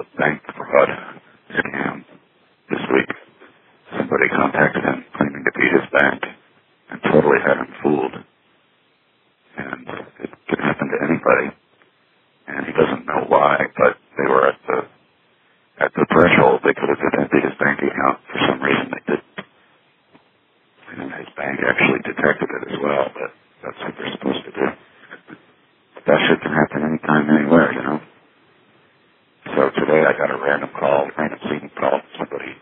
bank fraud scam this week. Somebody contacted him claiming to be his bank and totally had him fooled. And it can happen to anybody. And he doesn't know why, but they were at the threshold. They could have emptied his bank account. For some reason they didn't. And his bank actually detected it as well, but that's what they're supposed to do. That shit can happen anytime, anywhere, you know. So today I got a random scene call from somebody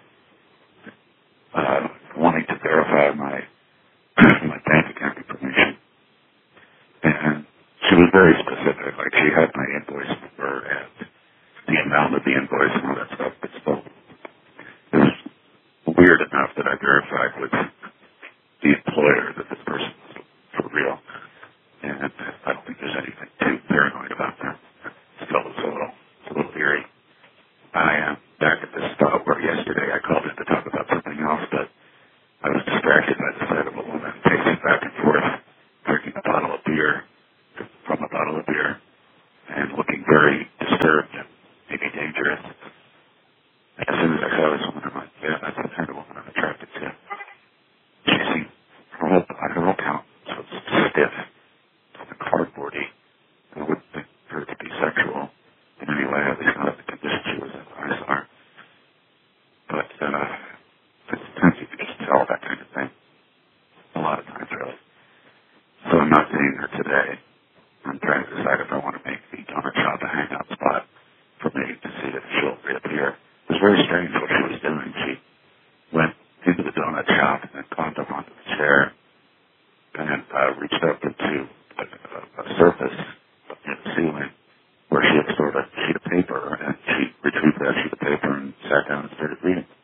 wanting to verify my my bank account information. And she was very specific. Like, she had my invoice number and the amount of the invoice and all that stuff. But still, it was weird enough that I verified with the employer that this person was for real. And I don't think there's anything too paranoid about that. Still, it's a little eerie. I am back at this spot where yesterday I called in to talk about something else, but I was distracted by the sight of a woman pacing back and forth, drinking a bottle of beer from a bottle of beer, and looking very disturbed, maybe dangerous. As soon as I saw this woman, I'm like, yeah, that's the kind of woman I'm attracted to. She seemed, her whole countenance was stiff, cardboardy. I wouldn't think her to be sexual in any way, at least not at the condition she was in when I saw her. But sometimes you can just tell that kind of thing. A lot of times, really. So I'm not seeing her today. I'm trying to decide if I want to make the donut shop a hangout spot for me to see if she'll reappear. It was very strange what she was doing. She went into the donut shop and then climbed up onto the chair and reached up into a surface in the ceiling where she had stored a sheet of paper, and she retrieved that sheet of paper and sat down and started reading.